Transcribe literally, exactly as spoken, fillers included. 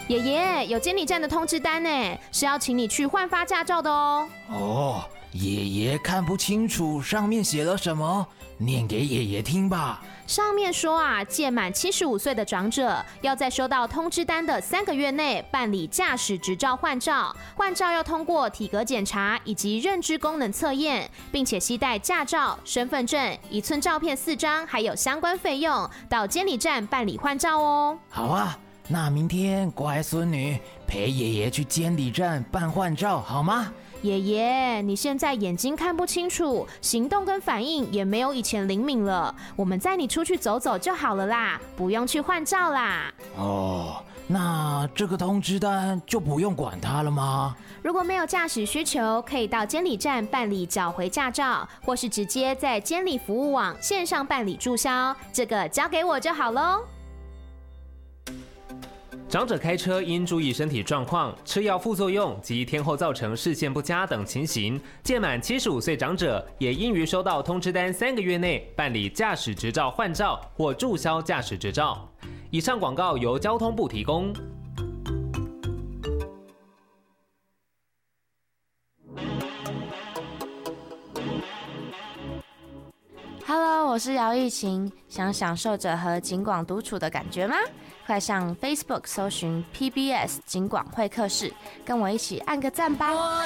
爷爷，有监理站的通知单呢，是要请你去换发驾照的哦。 哦，爷爷看不清楚上面写了什么，念给爷爷听吧。 上面说啊，届满七十五岁的长者，要在收到通知单的三个月内办理驾驶执照换照，换照要通过体格检查以及认知功能测验，并且携带驾照、身份证、一寸照片四张，还有相关费用，到监理站办理换照哦。 好啊，那明天乖孙女陪爷爷去监理站办换照好吗？ 爷爷，你现在眼睛看不清楚，行动跟反应也没有以前灵敏了，我们载你出去走走就好了啦，不用去换照啦。 哦，那这个通知单就不用管它了吗？ 如果没有驾驶需求，可以到监理站办理缴回驾照，或是直接在监理服务网线上办理注销，这个交给我就好咯。 长者开车应注意身体状况、吃药副作用及天后造成视线不佳等情形。届满七十五岁长者也应于收到通知单三个月内办理驾驶执照换照或注销驾驶执照。以上广告由交通部提供。 Hello， 我是姚艺琴，想享受着和警广独处的感觉吗？快上 Facebook 搜寻 P B S 警广会客室，跟我一起按个赞吧。